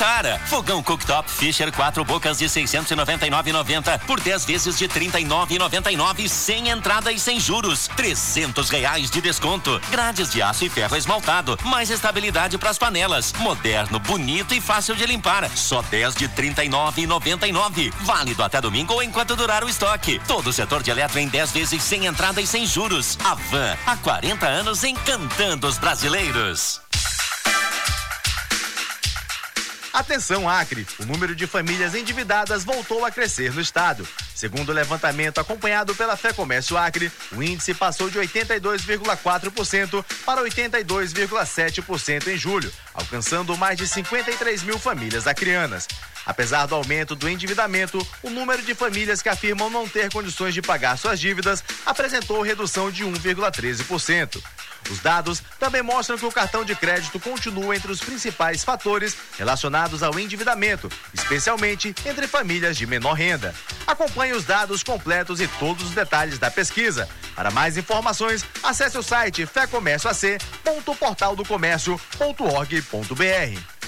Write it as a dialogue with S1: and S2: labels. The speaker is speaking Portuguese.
S1: cara. Fogão cooktop Fisher 4 bocas de 699,90 por 10 vezes de 39,99 sem entrada e sem juros. R$300 de desconto. Grades de aço e ferro esmaltado. Mais estabilidade para as panelas. Moderno, bonito e fácil de limpar. Só 10 de 39,99. Válido até domingo ou enquanto durar o estoque. Todo o setor de eletro em 10 vezes sem entrada e sem juros. Avan, há 40 anos encantando os brasileiros.
S2: Atenção, Acre! O número de famílias endividadas voltou a crescer no estado. Segundo o levantamento acompanhado pela Fecomércio Acre, o índice passou de 82,4% para 82,7% em julho, alcançando mais de 53 mil famílias acreanas. Apesar do aumento do endividamento, o número de famílias que afirmam não ter condições de pagar suas dívidas apresentou redução de 1,13%. Os dados também mostram que o cartão de crédito continua entre os principais fatores relacionados ao endividamento, especialmente entre famílias de menor renda. Acompanhe os dados completos e todos os detalhes da pesquisa. Para mais informações, acesse o site fecomércioac.portaldocomércio.org.br.